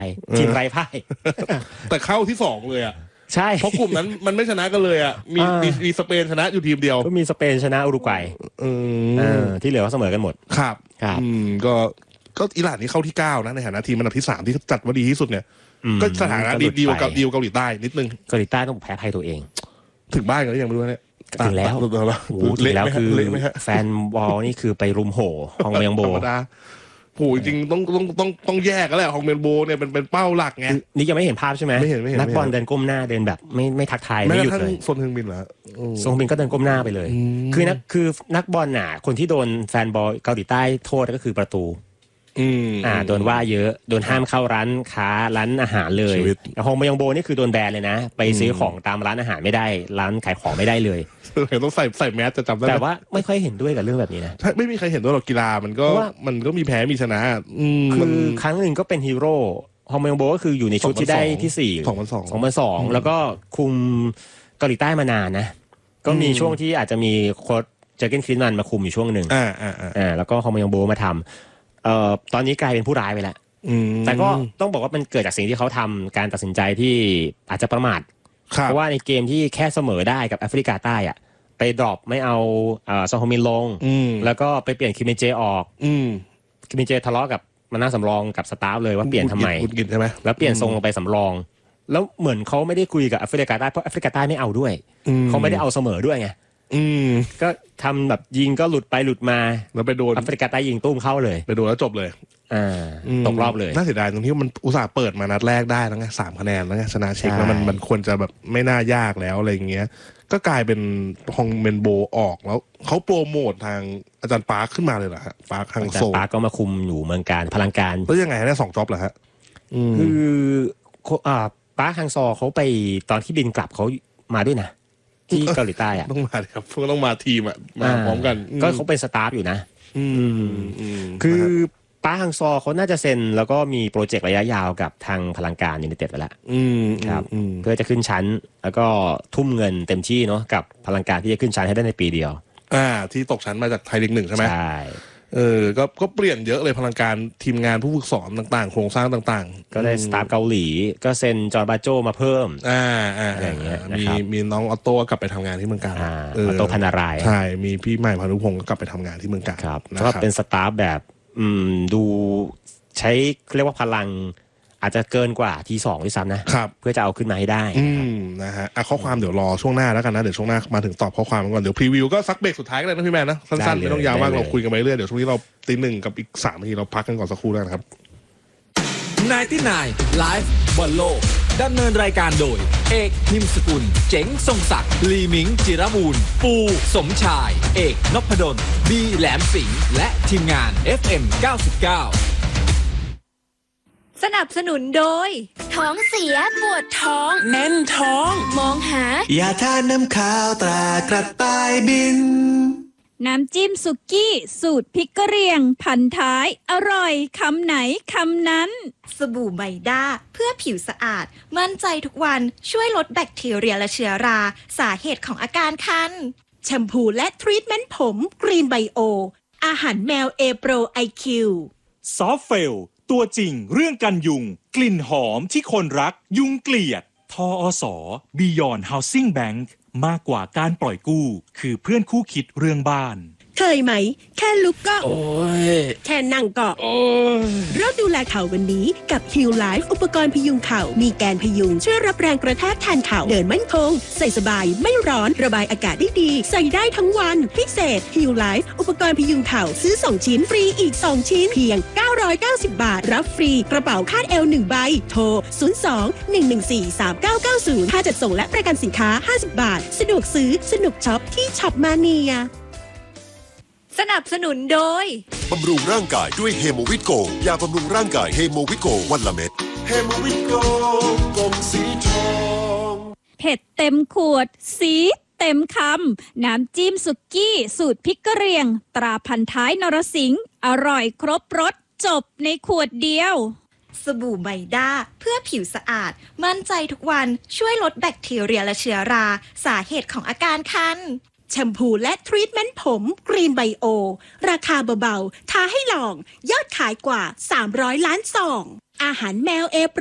ทีมไร้พ่ายแต่เข้าที่2เลยอ่ะใช่เพราะกลุ่มนั้นมันไม่ชนะกันเลยอ่ะมีสเปนชนะอยู่ทีมเดียวก็มีสเปนชนะอุรุกวัยที่เหลือก็เสมอกันหมดครับก็อิหร่านนี่เข้าที่9นะในฐานะทีมอันดับที่3ที่จัดว่าดีที่สุดเนี่ยก็สถานะดีลกับเกาหลีใต้นิดนึงเกาหลีใต้ต้องแพ้ไทยตัวเองถึงบ้านกันหรือยังไม่รู้เนี่ยถึงแล้วถึงแล้วคือแฟนบอลนี่คือไปรุมโห่ฮองเมียงโบโหจริงต้องแยกกันแหละฮองเมียงโบเนี่ยเป็นเป้าหลักไงนี่ยังไม่เห็นภาพใช่ไหมไม่เห็นนักบอลเดินก้มหน้าเดินแบบไม่ทักทายไม่หยุดเลยซนฮึงบินเหรอซนฮึงบินก็เดินก้มหน้าไปเลยคือนักบอลน่ะคนที่โดนแฟนบอลเกาหลีใต้โทษก็คือประตูโดนว่าเยอะโดนห้ามเข้าร้านค้าร้านอาหารเลยแต่ฮองเมียงโบนี่คือโดนแบนเลยนะไปซื้อของตามร้านอาหารไม่ได้ร้านขายของไม่ได้เลยต้องใส่แมสจะจำได้แต่ว่าไม่ค่อยเห็นด้วยกับเรื่องแบบนี้นะไม่มีใครเห็นด้วยหรอกกีฬามันก็มีแพ้มีชนะคือครั้งหนึ่งก็เป็นฮีโร่ฮองเมียงโบก็คืออยู่ในชุดที่ได้ที่4 2002แล้วก็คุมเกาหลีใต้มานานนะก็มีช่วงที่อาจจะมีโค้ชเจอร์เกนคลินแมนมาคุมอยู่ช่วงหนึ่งแล้วก็ฮองเมียงโบมาทำตอนนี้กลายเป็นผู้ร้ายไปแล้วแต่ก็ต้องบอกว่ามันเกิดจากสิ่งที่เขาทำการตัดสินใจที่อาจจะประมาทเพราะว่าในเกมที่แค่เสมอได้กับแอฟริกาใต้อะไปดรอปไม่เอาซองฮมินลงแล้วก็ไปเปลี่ยนคิมมินเจออกคิมมินเจทะเลาะกับมาน่าสำรองกับสตาฟเลยว่าเปลี่ยนทำไมแล้วเปลี่ยนทรงลงไปสำรองแล้วเหมือนเขาไม่ได้คุยกับแอฟริกาใต้เพราะแอฟริกาใต้ไม่เอาด้วยเขาไม่ได้เอาเสมอด้วยไงก็ทำแบบยิงก็หลุดไปหลุดมาแล้วไปโดนแอฟริกาใต้ยิงตุ้มเข้าเลยไปโดนแล้วจบเลยตกรอบเลยน่าเสียดายตรงที่มันอุตส่าห์เปิดมานัดแรกได้แล้วไง3 คะแนนแล้วไงชนะเช็กแล้วมันควรจะแบบไม่น่ายากแล้วอะไรอย่างเงี้ยก็กลายเป็นฮองเมนโบออกแล้วเขาโปรโมททางอาจารย์ปาร์คขึ้นมาเลยเหรอฮะปาร์คฮังโซปาร์คก็มาคุมอยู่เมืองการพลังการแล้วยังไงได้2 จ็อบเหรอฮะคือปาร์คฮังโซเขาไปตอนที่บินกลับเขามาด้วยนะที่เกาหลีใต้อะต้องมาครับพวกต้องมาทีมอะมาพร้อมกันก็เขาเป็นสตาฟอยู่นะคือป้าฮังซอเขาน่าจะเซ็นแล้วก็มีโปรเจกต์ระยะยาวกับทางพลังการยูไนเต็ดไปแล้วครับเพื่อจะขึ้นชั้นแล้วก็ทุ่มเงินเต็มที่เนาะกับพลังการที่จะขึ้นชั้นให้ได้ในปีเดียวที่ตกชั้นมาจากไทยลีก 1ใช่ไหมใช่ก็เปลี่ยนเยอะเลยพลังการทีมงานผู้ฝึกสอนต่างๆโครงสร้างต่างๆก็ได้สตาฟเกาหลีก็เซ็นจอร์บาโจมาเพิ่มอะไรอย่างเงี้ยมีน้องออโต้กลับไปทำงานที่เมืองการออโต้พันารายใช่มีพี่ใหม่พานุพงศ์ก็กลับไปทำงานที่เมืองการครับก็เป็นสตาฟแบบดูใช้เรียกว่าพลังอาจจะเกินกว่าที2ด้วยซ้ำนะเพื่อจะเอาขึ้นมาให้ได้นะฮะข้อความเดี๋ยวรอช่วงหน้าแล้วกันนะเดี๋ยวช่วงหน้ามาถึงตอบข้อความก่อนเดี๋ยวพรีวิวก็ซักเบรกสุดท้ายกันเลยนะพี่แมนนะสั้นๆไม่ต้องยาวมากเราคุยกันไปเรื่อยเดี๋ยวช่วงนี้เราตี 1กับอีก3 นาทีเราพักกันก่อนสักครู่แล้วนะครับ 99 Live บอลโลกดำเนินรายการโดยเอกนิมสกุลเจ๋งทรงศักดิ์ลีมิงจิรบูรณ์ปูสมชายเอกนพดลบีแหลมสิงห์และทีมงาน FM 99 สนับสนุนโดยท้องเสียปวดท้องแน่นท้องมองหายาทาน้ำขาวตรากระต่ายบินน้ำจิ้มสุกี้สูตรพริกกะเหรี่ยงพันท้ายอร่อยคำไหนคำนั้นสบู่ไมด้าเพื่อผิวสะอาดมั่นใจทุกวันช่วยลดแบคทีเรียและเชื้อราสาเหตุของอาการคันแชมพูและทรีทเมนต์ผมกรีนไบโออาหารแมวเอโปรไอคิวซอฟเฟลตัวจริงเรื่องกันยุงกลิ่นหอมที่คนรักยุงเกลียดทอสBeyond Housing Bank มากกว่าการปล่อยกู้คือเพื่อนคู่คิดเรื่องบ้านเคยไหมแค่ลุกก็แค่นั่งก็เราดูแลเข่าวันนี้กับ Heal Life อุปกรณ์พยุงเข่ามีแกนพยุงช่วยรับแรงกระแทกแทนเข่าเดินมั่นคงใส่สบายไม่ร้อนระบายอากาศได้ดีใส่ได้ทั้งวันพิเศษ Heal Life อุปกรณ์พยุงเข่าซื้อ2 ชิ้นฟรีอีก2 ชิ้นเพียง990 บาทรับฟรีกระเป๋าคาดเอว1ใบโทร02-114-3990ค่าจัดส่งและประกันสินค้า50 บาทสะดวกซื้อสนุกช็อปที่ช็อปมาเนียสนับสนุนโดยบำรุงร่างกายด้วยเฮโมวิตโกยาบำรุงร่างกายเฮโมวิตโกวันละเม็ดเฮโมวิตโกกลมสีทองเผ็ดเต็มขวดสีเต็มคำน้ำจิ้มสุกี้สูตรพริกกะเหรี่ยงตราพันท้ายนรสิงห์อร่อยครบรสจบในขวดเดียวสบู่ไมด้าเพื่อผิวสะอาดมั่นใจทุกวันช่วยลดแบคทีเรียและเชื้อราสาเหตุของอาการคันแชมพูและทรีทเมนต์ผมกรีนไบโอราคาเบาๆท้าให้ลองยอดขายกว่า300 ล้านซองอาหารแมวเอ